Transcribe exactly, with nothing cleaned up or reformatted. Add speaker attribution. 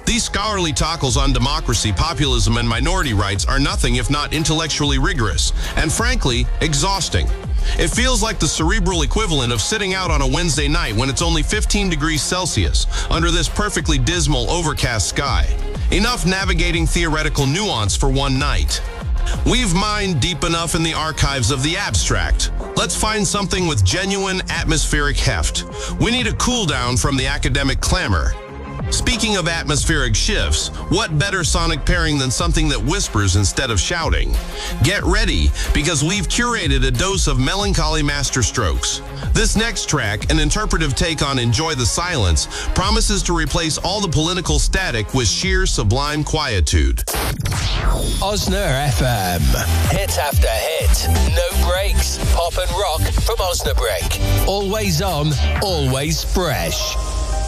Speaker 1: These scholarly tackles on democracy, populism, and minority rights are nothing if not intellectually rigorous, and frankly, exhausting. It feels like the cerebral equivalent of sitting out on a Wednesday night when it's only fifteen degrees Celsius under this perfectly dismal, overcast sky. Enough navigating theoretical nuance for one night. We've mined deep enough in the archives of the abstract. Let's find something with genuine atmospheric heft. We need a cool down from the academic clamor. Speaking of atmospheric shifts, what better sonic pairing than something that whispers instead of shouting? Get ready, because we've curated a dose of melancholy masterstrokes. This next track, an interpretive take on Enjoy the Silence, promises to replace all the political static with sheer sublime quietude.
Speaker 2: Osna F M. Hit after hit. No breaks. Pop and rock from Osnabrück. Always on, always fresh.